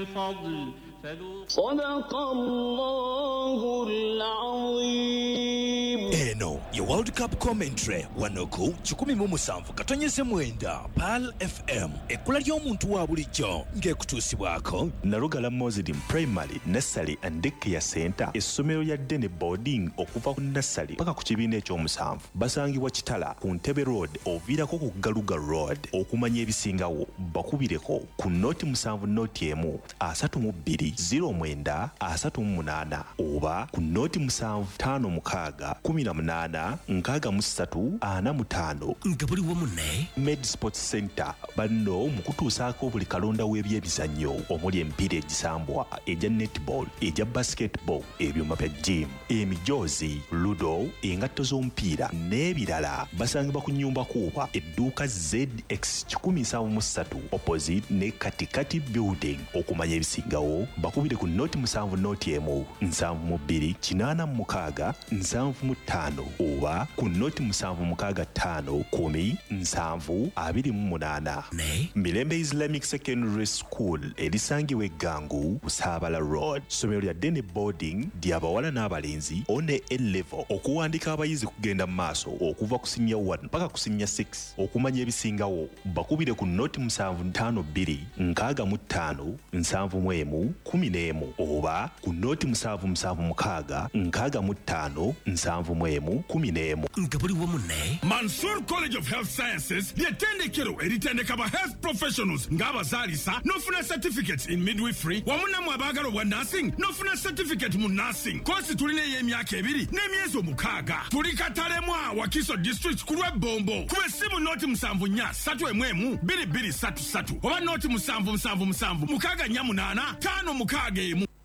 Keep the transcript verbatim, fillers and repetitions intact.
الفضل صدق الله العظيم. Eno ya World Cup commentary wanoku chikumi mu musanvu katonyeze mwenda Pal F M ekula ly'omuntu wa bulijjo ng'ekutuusibwako Narugala Muslim Primary Nursery and Daycare Center essomero lya Dene Boarding okuva ku nursery paka ku kibiina eky'omusanvu basangibwa Kitala ku Ntebe Road oviirako ku Galuga Road okumanya ebisingawo bakubireko ku noti musanvu noti emu asatu mu bbiri ziro mwenda asatu mu munaana oba ku noti musanvu ttaano mukaaga kumi na munaana nkaaga mu ssatu ana mu ttaano nga buli wamu ne Med Sports Center banno mu kutuusaako buli kalonda w'ebyemizannyo omuli emipiira egisambwa egya netball egya basketball ebyuma bya gym emijoozi ludo engatto z'omupiira n'ebirala basangibwa ku nnyumba kuuba edduuka Z X one seven three opposite ne Katikati building okumanya ebisingawo bakubire ku noti musanvu noti emu nsanvu mu bbiri kinaana mu mukaaga nsanvu mu ttaano oba ku noti musanvu mukaaga ttaano kumi nsanvu abiri mu munaana ne Mirembe Islamic Secondary School erisangibwa Eggangu Busaabala Road somero lya Dene Boarding ly'abawala n'abalenzi one A-level okuwandika abayizi kugenda mu maaso okuva ku senior one mpaka ku senior six okumanya ebisingawo bakubire ku noti musanvu ttaano bbiri nkaaga mu ttaano nsanvu mu emu kumi n'emu oba ku noti musanvu musanvu mukaaga nkaaga mu ttaano nsanvu mu emu kumi n'emu nga buli wamu ne Mansour College of Health Sciences ly'ettendekero eritendeka ba health professionals ng'abazaalisa n'ofuna certificates in midwifery wamu nammwe abaagala obwa nursing n'ofuna certificate mu nursing kosi tulina ey'emyaka ebiri n'emyezi omukaaga tuli Katalemwa Wakiso district ku lw'ebbombo kuba essimu noti musanvu nnya ssatu emu emu bbiri bbiri ssatu ssatu oba noti musanvu musanvu musanvu mukaaga nnya munaana ttaano mukaaga emu.